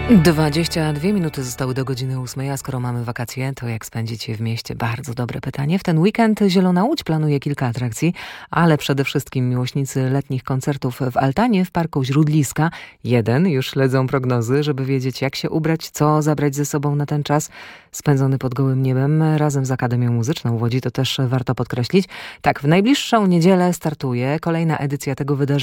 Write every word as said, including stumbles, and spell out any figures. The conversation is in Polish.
dwadzieścia dwie minuty zostały do godziny ósmej, a skoro mamy wakacje, to jak spędzić je w mieście? Bardzo dobre pytanie. W ten weekend Zielona Łódź planuje kilka atrakcji, ale przede wszystkim miłośnicy letnich koncertów w altanie w Parku Źródliska. Jeden już śledzą prognozy, żeby wiedzieć, jak się ubrać, co zabrać ze sobą na ten czas spędzony pod gołym niebem razem z Akademią Muzyczną w Łodzi. To też warto podkreślić. Tak, w najbliższą niedzielę startuje kolejna edycja tego wydarzenia.